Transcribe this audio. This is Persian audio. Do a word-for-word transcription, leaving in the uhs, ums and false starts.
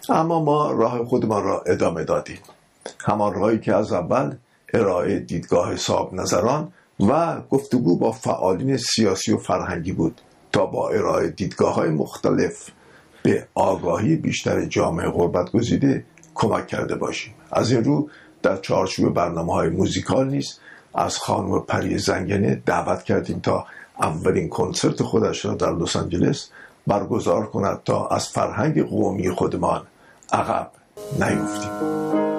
اما ما راه خودمان را ادامه دادیم، همان راهی که از اول ارائه دیدگاه صاحب نظران و گفتگو با فعالین سیاسی و فرهنگی بود تا با ارائه دیدگاه‌های مختلف به آگاهی بیشتر جامعه غربت گزیده کمک کرده باشیم. از این رو در چارچوب برنامه‌های موزیکال نیز از خانم پری زنگنه دعوت کردیم تا اولین کنسرت خودش را در لس آنجلس برگزار کند تا از فرهنگ قومی خودمان عقب نیفتیم.